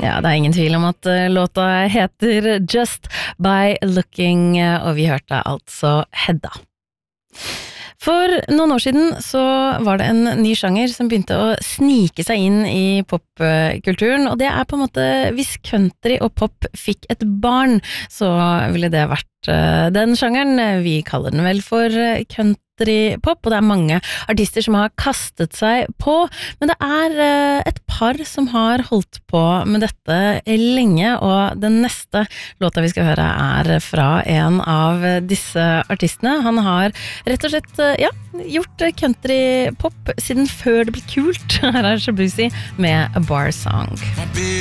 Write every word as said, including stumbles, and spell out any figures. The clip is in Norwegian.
Ja, det er ingen tvil om at uh, låta heter Just by Looking, uh, og vi hørte altså Hedda. For noen år siden så var det en ny sjanger som begynte å snike seg inn i popkulturen, og det er på en måte, hvis country og pop fikk et barn, så ville det vært den sjangeren. Vi kaller den vel for countrypop, og det er mange artister som har kastet seg på, men det er et par som har holdt på med dette lenge, og den neste låta vi skal høre er fra en av disse artistene. Han har rett og slett ja, gjort countrypop siden før det ble kult. Her er Shabuzi med A Bar Song.